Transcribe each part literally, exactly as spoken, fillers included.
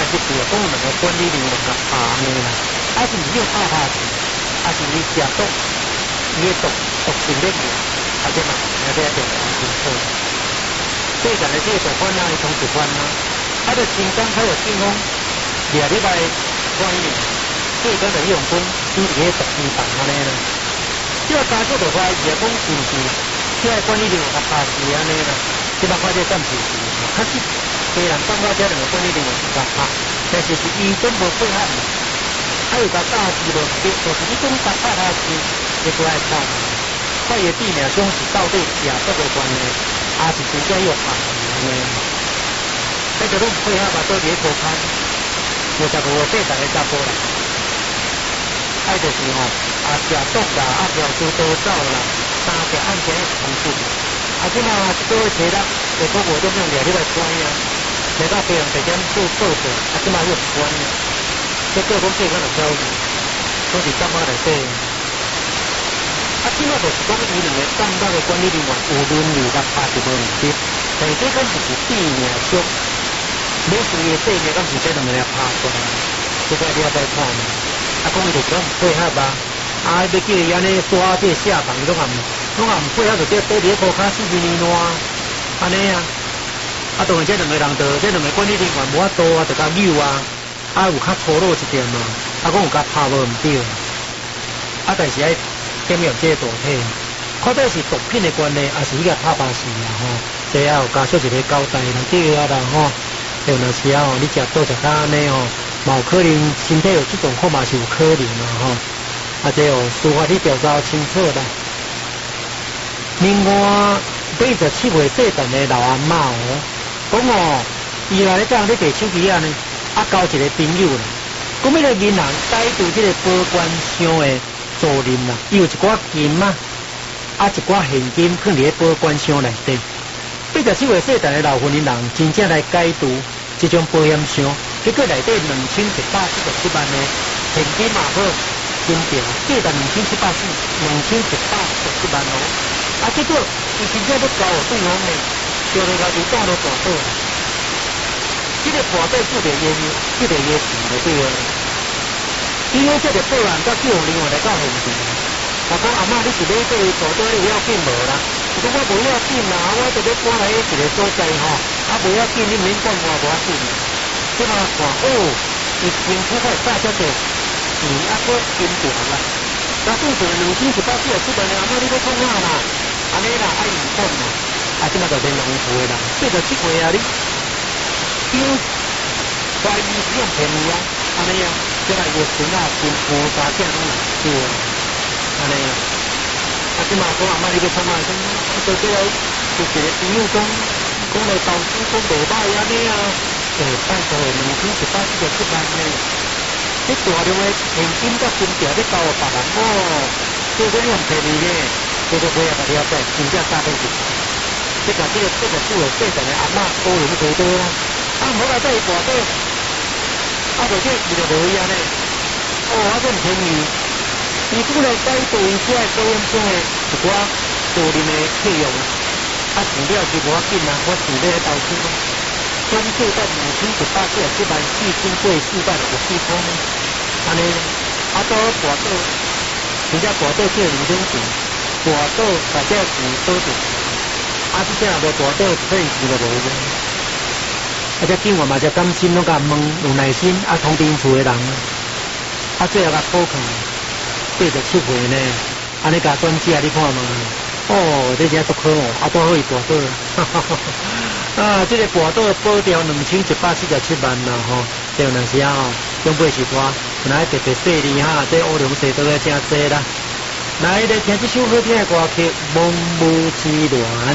一步啊，讲两个管理人员甲拍安尼啦，啊是毋是用拍拍去，啊是伊食毒，伊个毒毒性咧去，啊这嘛，啊这一定要清楚。最近的这个法官啊，伊同事官啊，啊就新港还有警方廿礼拜管理，最近就用讲伊是个毒机房安尼啦。这个家属就怀疑啊，讲是毋是这个管理人员甲拍死安尼啦？即摆看这暂时是，确实虽然感觉这两个管理人员是甲拍，但是是伊准无配合，还有甲打死无对，就是你讲甲拍他死，你不爱拍，快也避免凶是到底食毒的关系，还是真正有拍死安尼？这个拢配合嘛，做伫咧涂骹，五十五岁大个查甫啦。爱就是吼，啊食毒啦，啊嫖输多走啦，三只案件重复。啊，即嘛一个月初六，下个月中用掠你来关啊，来到平阳地检做报告，啊，即嘛又关啊，这个讲这个就交易，都是干嘛来底？啊，即嘛就是讲伊两个感觉的管理人员有伦理甲拍是无问题，但是这敢是避免伤，每事业细节敢是这两个来拍出来，这个你要再看嘛。啊，讲伊就讲配合吧，啊，要叫伊安尼刷这下房，拢也毋，拢也毋配合，就叫倒伫咧涂骹四十年烂，安尼啊。啊，当然这两个人就，这两个管理人员无法度啊，就甲扭啊，啊有较粗鲁一点嘛，啊讲有甲拍无毋对，啊但是爱检验这个大体，到底是毒品的关系，还是伊个拍拍死啊吼？这也有家属一个交代啦，第二啦吼，有若是啊吼，你食倒食较安尼吼。嘛有可能身体有这种况嘛是有可能啊吼，啊这哦司法去调查清楚啦。另外八十七岁细段的老阿嬷哦，讲哦，伊来咧讲咧摕手机啊呢，啊交一个朋友啦，讲迄个银行逮住这个保管箱的主任啦，伊有一寡金啊，啊一寡现金放伫咧保管箱内底。八十七岁细段的老婚姻人真正来解读这种保险箱。结果内底两千一百四十七万的现金嘛好，金条价值两千七百四，两千一百四十七万哦。啊，结果伊真正要交互对方呢，就落来就打落大岛。这个大岛就得约就得约钱的对啊。因为这个报案甲叫另外来到现场，我讲阿嬷你是要对大岛你要紧无啦？我讲我无要紧啦，我就要搬来一个所在吼，啊无要紧，你免管我无要紧。即嘛看哦，伊政府开大家的钱啊，搁金条啦，那算是两千一百四十七万的阿妈，你要创啥啦？安尼啦，爱移动嘛，啊，即嘛就连农户的人，八十七岁啊，你因怀疑是用便宜啊，安尼啊，即嘛月存啊，金乌三件拢有啊，安尼啊，啊，即嘛讲阿妈，你要创啥？讲做这个就一个朋友讲，讲来投资讲袂歹安尼啊。诶，拜托诶，两千一百四十七万呢，这大量诶现金甲金条咧交互别人哦，这个用便宜咧，这个不要甲了解，真正诈骗集团。这个这个这个是有细层诶阿嬷高龄多多啊，啊，好来这一大堆，啊，就这伊就无伊安尼，哦，啊，这唔便宜，伊过来解对这个保险箱诶一寡个人诶费用，啊，钱了是无要紧啊，我钱咧投资。总计到两千一百四十七万，迄经过四百六十四块，安尼，啊，到大岛，人家大岛借两千钱，大岛把这钱倒住，啊，这只若无大岛，这钱就无个。啊，这警员嘛，这甘心拢甲问，有耐心，啊，通电厝的人，啊，最后甲补坑，八十七岁呢，安尼甲转借你看嘛，哦，这真足好哦，啊，多好伊大岛，哈哈哈。啊，这个大岛保掉两千一百四十七万啦吼，对有阵时啊吼，长辈是大，本来特别细腻哈，这乌龙水都要真济啦。来，来听这首好听的歌曲《梦舞之恋》。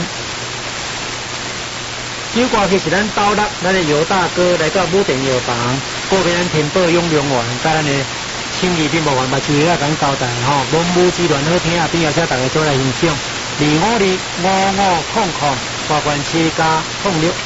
这首歌曲是咱斗六，咱的尤大哥来到武店药房，过俾咱填报永良丸，甲咱的心意并无完，嘛就要甲咱交代吼，《梦舞之恋》好听啊，边后请大家做来欣赏。二五二五五空空，花冠七加空六。